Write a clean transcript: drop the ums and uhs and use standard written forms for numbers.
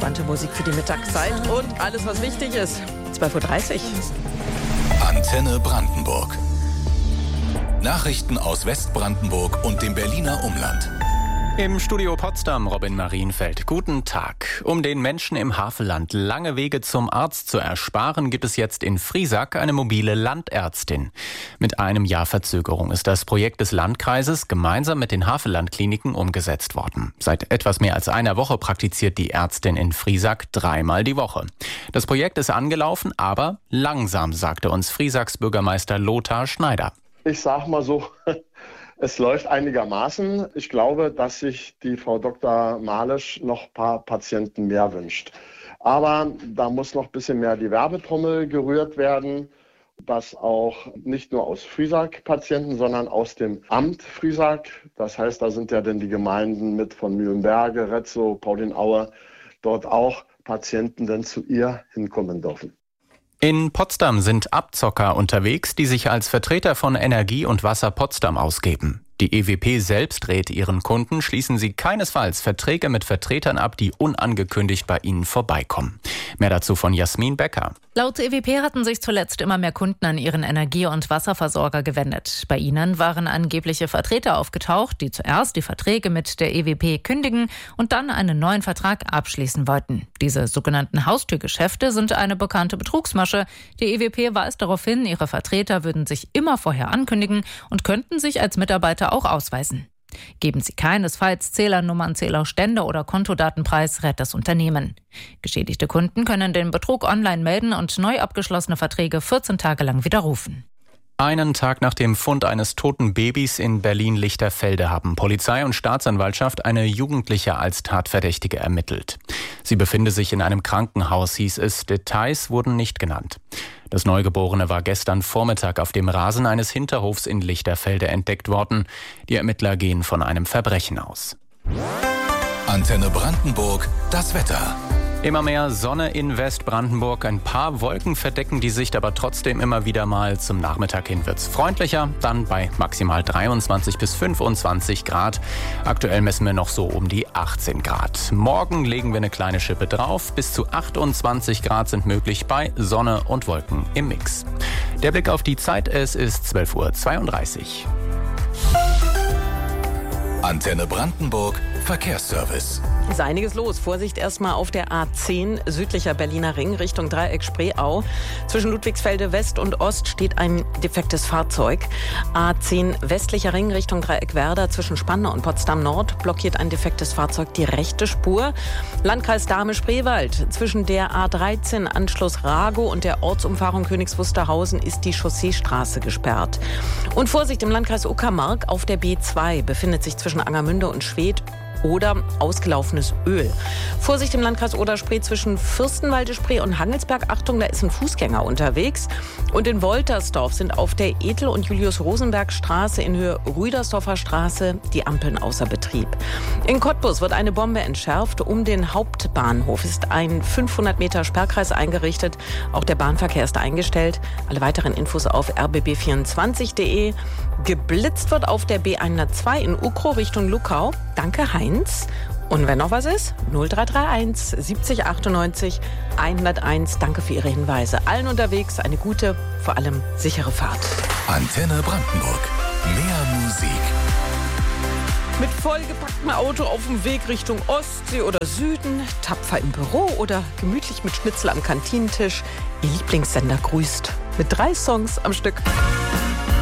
entspannte Musik für die Mittagszeit und alles, was wichtig ist. 12.30 Uhr. Antenne Brandenburg. Nachrichten aus Westbrandenburg und dem Berliner Umland. Im Studio Potsdam Robin Marienfeld. Guten Tag. Um den Menschen im Havelland lange Wege zum Arzt zu ersparen, gibt es jetzt in Friesack eine mobile Landärztin. Mit einem Jahr Verzögerung ist das Projekt des Landkreises gemeinsam mit den Havelland-Kliniken umgesetzt worden. Seit etwas mehr als einer Woche praktiziert die Ärztin in Friesack 3-mal die Woche. Das Projekt ist angelaufen, aber langsam, sagte uns Friesacks Bürgermeister Lothar Schneider. Ich sag mal so, es läuft einigermaßen. Ich glaube, dass sich die Frau Dr. Malisch noch ein paar Patienten mehr wünscht. Aber da muss noch ein bisschen mehr die Werbetrommel gerührt werden, dass auch nicht nur aus Friesack Patienten, sondern aus dem Amt Friesack, das heißt, da sind ja dann die Gemeinden mit von Mühlenberge, Retzow, Paulinaue, dort auch Patienten dann zu ihr hinkommen dürfen. In Potsdam sind Abzocker unterwegs, die sich als Vertreter von Energie und Wasser Potsdam ausgeben. Die EWP selbst rät ihren Kunden, schließen sie keinesfalls Verträge mit Vertretern ab, die unangekündigt bei ihnen vorbeikommen. Mehr dazu von Jasmin Becker. Laut EWP hatten sich zuletzt immer mehr Kunden an ihren Energie- und Wasserversorger gewendet. Bei ihnen waren angebliche Vertreter aufgetaucht, die zuerst die Verträge mit der EWP kündigen und dann einen neuen Vertrag abschließen wollten. Diese sogenannten Haustürgeschäfte sind eine bekannte Betrugsmasche. Die EWP weist darauf hin, ihre Vertreter würden sich immer vorher ankündigen und könnten sich als Mitarbeiter auch ausweisen. Geben Sie keinesfalls Zählernummern, Zählerstände oder Kontodaten preis, rät das Unternehmen. Geschädigte Kunden können den Betrug online melden und neu abgeschlossene Verträge 14 Tage lang widerrufen. Einen Tag nach dem Fund eines toten Babys in Berlin-Lichterfelde haben Polizei und Staatsanwaltschaft eine Jugendliche als Tatverdächtige ermittelt. Sie befinde sich in einem Krankenhaus, hieß es. Details wurden nicht genannt. Das Neugeborene war gestern Vormittag auf dem Rasen eines Hinterhofs in Lichterfelde entdeckt worden. Die Ermittler gehen von einem Verbrechen aus. Antenne Brandenburg, das Wetter. Immer mehr Sonne in Westbrandenburg. Ein paar Wolken verdecken die Sicht, aber trotzdem immer wieder mal. Zum Nachmittag hin wird's freundlicher, dann bei maximal 23 bis 25 Grad. Aktuell messen wir noch so um die 18 Grad. Morgen legen wir eine kleine Schippe drauf. Bis zu 28 Grad sind möglich bei Sonne und Wolken im Mix. Der Blick auf die Zeit, es ist 12.32 Uhr. Antenne Brandenburg, Verkehrsservice. Ist einiges los. Vorsicht erstmal auf der A10 südlicher Berliner Ring Richtung Dreieck Spreeau. Zwischen Ludwigsfelde West und Ost steht ein defektes Fahrzeug. A10 westlicher Ring Richtung Dreieck Werder zwischen Spandau und Potsdam Nord blockiert ein defektes Fahrzeug die rechte Spur. Landkreis Dahme-Spreewald zwischen der A13 Anschluss Rago und der Ortsumfahrung Königs Wusterhausen ist die Chausseestraße gesperrt. Und Vorsicht im Landkreis Uckermark auf der B2 befindet sich zwischen Angermünde und Schwedt oder ausgelaufenes Öl. Vorsicht im Landkreis Oder-Spree zwischen Fürstenwalde-Spree und Hangelsberg. Achtung, da ist ein Fußgänger unterwegs. Und in Woltersdorf sind auf der Ethel- und Julius-Rosenberg-Straße in Höhe Rüdersdorfer Straße die Ampeln außer Betrieb. In Cottbus wird eine Bombe entschärft. Um den Hauptbahnhof ist ein 500 Meter Sperrkreis eingerichtet. Auch der Bahnverkehr ist eingestellt. Alle weiteren Infos auf rbb24.de. Geblitzt wird auf der B102 in Ukrow Richtung Luckau. Danke, Heinz. Und wenn noch was ist, 0331 70 98 101. Danke für Ihre Hinweise. Allen unterwegs eine gute, vor allem sichere Fahrt. Antenne Brandenburg. Mehr Musik. Mit vollgepacktem Auto auf dem Weg Richtung Ostsee oder Süden, tapfer im Büro oder gemütlich mit Schnitzel am Kantinentisch. Ihr Lieblingssender grüßt mit 3 Songs am Stück.